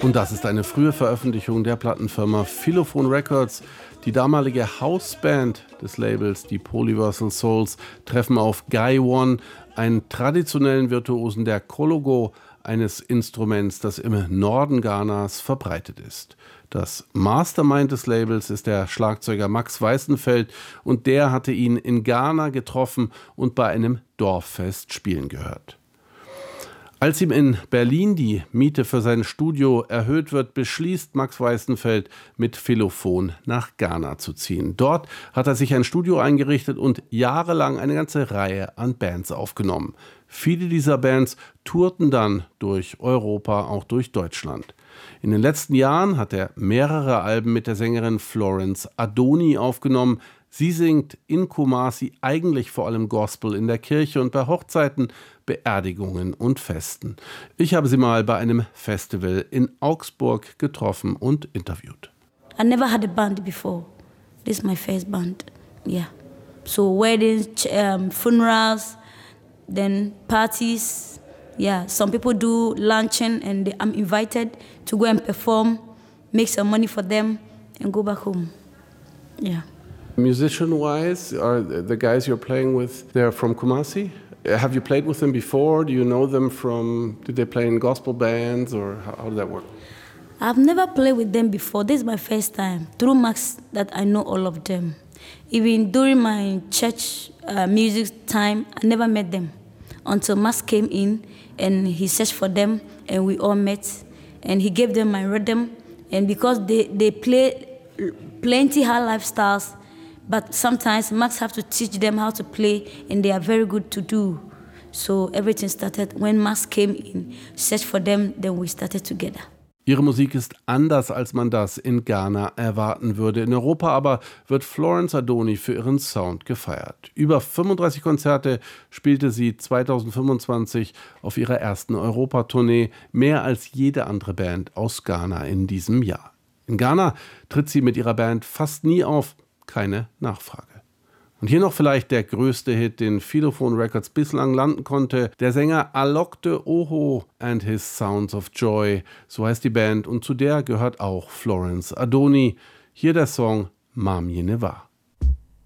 Und das ist eine frühe Veröffentlichung der Plattenfirma Philophone Records. Die damalige Hausband des Labels, die Polyversal Souls, treffen auf Guy One, einen traditionellen Virtuosen der Kologo, eines Instruments, das im Norden Ghanas verbreitet ist. Das Mastermind des Labels ist der Schlagzeuger Max Weißenfeld und der hatte ihn in Ghana getroffen und bei einem Dorffest spielen gehört. Als ihm in Berlin die Miete für sein Studio erhöht wird, beschließt Max Weißenfeld, mit Philophone nach Ghana zu ziehen. Dort hat er sich ein Studio eingerichtet und jahrelang eine ganze Reihe an Bands aufgenommen. Viele dieser Bands tourten dann durch Europa, auch durch Deutschland. In den letzten Jahren hat er mehrere Alben mit der Sängerin Florence Adoni aufgenommen. Sie singt in Kumasi eigentlich vor allem Gospel in der Kirche und bei Hochzeiten, Beerdigungen und Festen. Ich habe sie mal bei einem Festival in Augsburg getroffen und interviewt. I never had a band before. This is my first band. Yeah. So weddings, funerals, then parties. Yeah, some people do luncheon and I'm invited to go and perform, make some money for them and go back home. Yeah. Musician-wise, are the guys you're playing with, they're from Kumasi? Have you played with them before? Do you know them from, did they play in gospel bands or how did that work? I've never played with them before. This is my first time. Through Max that I know all of them. Even during my church music time, I never met them. Until Max came in and he searched for them and we all met. And he gave them my rhythm. And because they play plenty high lifestyles, but sometimes Max have to teach them how to play, and they are very good to do. So everything started when Max came in, searched for them, then we started together. Ihre Musik ist anders, als man das in Ghana erwarten würde. In Europa aber wird Florence Adoni für ihren Sound gefeiert. Über 35 Konzerte spielte sie 2025 auf ihrer ersten Europatournee, mehr als jede andere Band aus Ghana in diesem Jahr. In Ghana tritt sie mit ihrer Band fast nie auf. Keine Nachfrage. Und hier noch vielleicht der größte Hit, den Philophone Records bislang landen konnte. Der Sänger Alok de Oho and his Sounds of Joy, so heißt die Band und zu der gehört auch Florence Adoni. Hier der Song Mam Ye Ne Wa.